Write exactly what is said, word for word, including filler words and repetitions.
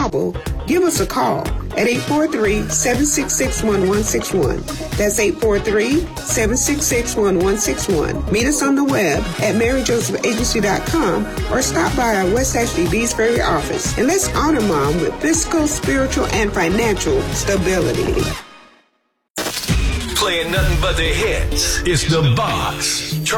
trouble, give us a call at eight four three, seven six six, one one six one. That's eight four three, seven six six, one one six one. Meet us on the web at mary joseph agency dot com or stop by our West Ashley Dees Ferry office, and let's honor Mom with physical, spiritual, and financial stability. Playing nothing but the hits. It's The Box.